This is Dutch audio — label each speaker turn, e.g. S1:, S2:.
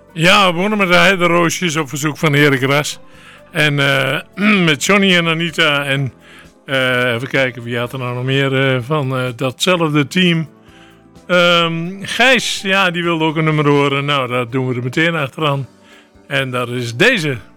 S1: Ja, we begonnen met de Heideroosjes op verzoek van Erik Ras. En met Johnny en Anita. En even kijken, wie had er nou nog meer van datzelfde team. Gijs, ja, die wilde ook een nummer horen. Nou, dat doen we er meteen achteraan. En dat is deze.